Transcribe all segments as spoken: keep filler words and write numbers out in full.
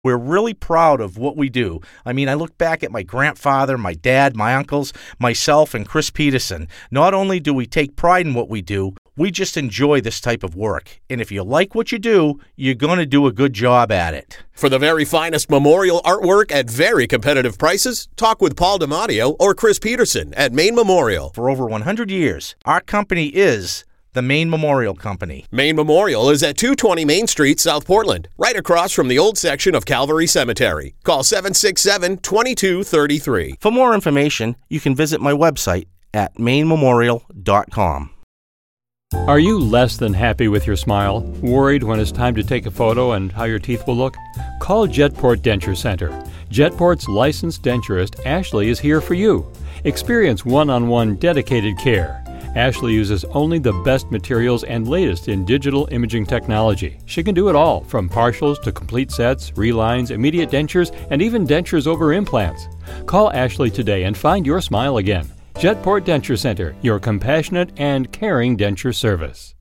We're really proud of what we do. I mean, I look back at my grandfather, my dad, my uncles, myself, and Chris Peterson. Not only do we take pride in what we do, we just enjoy this type of work. And if you like what you do, you're going to do a good job at it. For the very finest memorial artwork at very competitive prices, talk with Paul DiMatteo or Chris Peterson at Maine Memorial. For over one hundred years, our company is the Maine Memorial Company. Maine Memorial is at two twenty Main Street, South Portland, right across from the old section of Calvary Cemetery. Call seven six seven, two two three three. For more information, you can visit my website at maine memorial dot com. Are you less than happy with your smile? Worried when it's time to take a photo and how your teeth will look? Call Jetport Denture Center. Jetport's licensed denturist, Ashley, is here for you. Experience one-on-one dedicated care. Ashley uses only the best materials and latest in digital imaging technology. She can do it all, from partials to complete sets, relines, immediate dentures, and even dentures over implants. Call Ashley today and find your smile again. Jetport Denture Center, your compassionate and caring denture service.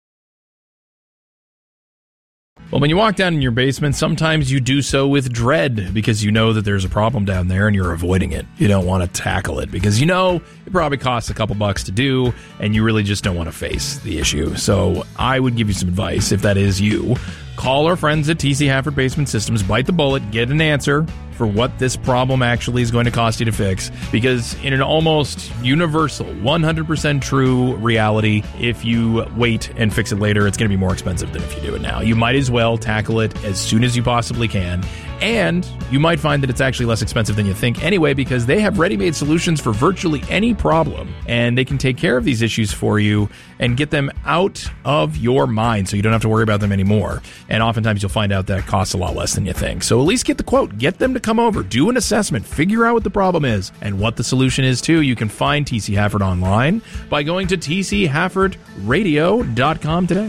Well, when you walk down in your basement, sometimes you do so with dread because you know that there's a problem down there and you're avoiding it. You don't want to tackle it because you know it probably costs a couple bucks to do and you really just don't want to face the issue. So I would give you some advice if that is you. Call our friends at T C Hafford Basement Systems, bite the bullet, get an answer for what this problem actually is going to cost you to fix. Because in an almost universal, one hundred percent true reality, if you wait and fix it later, it's going to be more expensive than if you do it now. You might as well tackle it as soon as you possibly can. And you might find that it's actually less expensive than you think anyway, because they have ready-made solutions for virtually any problem. And they can take care of these issues for you and get them out of your mind so you don't have to worry about them anymore. And oftentimes you'll find out that it costs a lot less than you think. So at least get the quote. Get them to come over, do an assessment, figure out what the problem is and what the solution is too. You can find T C Hafford online by going to t c hafford radio dot com today.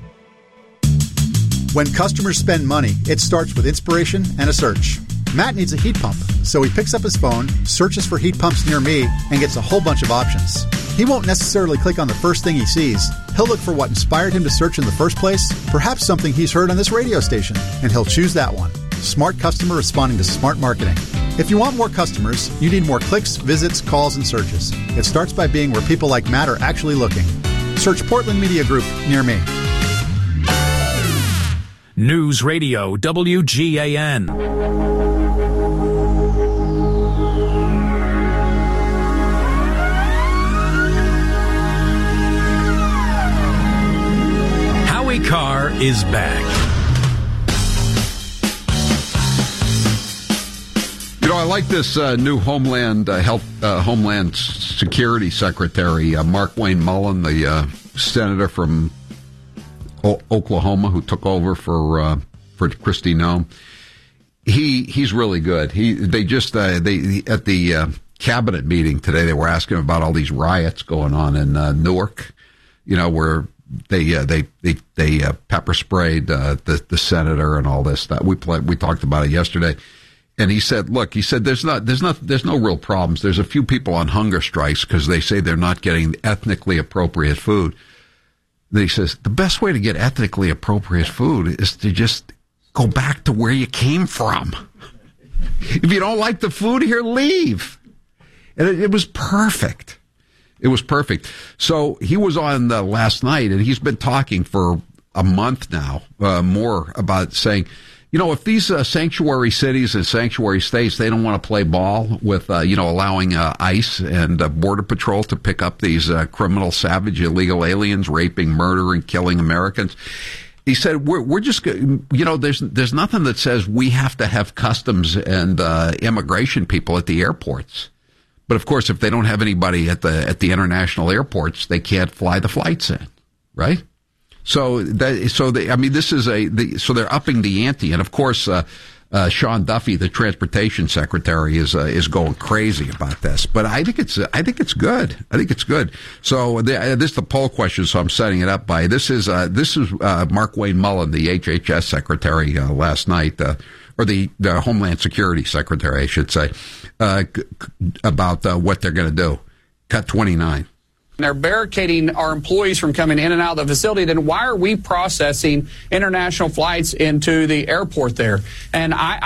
When customers spend money, it starts with inspiration and a search. Matt needs a heat pump, so he picks up his phone, searches for heat pumps near me, and gets a whole bunch of options. He won't necessarily click on the first thing he sees. He'll look for what inspired him to search in the first place, perhaps something he's heard on this radio station, and he'll choose that one. Smart customer responding to smart marketing. If you want more customers, you need more clicks, visits, calls, and searches. It starts by being where people like Matt are actually looking. Search Portland Media Group near me. News Radio W G A N. Howie Carr is back. You know, I like this uh, new Homeland uh, Health, uh, Homeland Security Secretary, uh, Mark Wayne Mullen, the uh, senator from o- Oklahoma, who took over for uh, for Kristi Noem. He he's really good. He they just uh, they at the uh, cabinet meeting today, they were asking about all these riots going on in uh, Newark. You know, where they uh, they they they uh, pepper sprayed uh, the the senator and all this stuff. We played, we talked about it yesterday. And he said, look, he said, there's not, there's not, there's no real problems. There's a few people on hunger strikes because they say they're not getting ethnically appropriate food. Then he says, the best way to get ethnically appropriate food is to just go back to where you came from. If you don't like the food here, leave. And it, it was perfect. It was perfect. So he was on uh, last night, and he's been talking for a month now, uh, more about saying, you know, if these uh, sanctuary cities and sanctuary states, they don't want to play ball with, uh, you know, allowing uh, ICE and uh, Border Patrol to pick up these uh, criminal, savage, illegal aliens, raping, murdering, killing Americans. He said, we're, we're just, you know, there's there's nothing that says we have to have customs and uh, immigration people at the airports. But, of course, if they don't have anybody at the at the international airports, they can't fly the flights in, right? So that, so they, I mean, this is a, the, so they're upping the ante. And of course, uh, uh, Sean Duffy, the transportation secretary, is, uh, is going crazy about this. But I think it's, I think it's good. I think it's good. So the, uh, this is the poll question. So I'm setting it up by, this is, uh, this is, uh, Mark Wayne Mullen, the H H S secretary, uh, last night, uh, or the, the Homeland Security secretary, I should say, uh, about, uh, what they're going to do. Cut twenty-nine. They're barricading our employees from coming in and out of the facility. Then why are we processing international flights into the airport there? And I,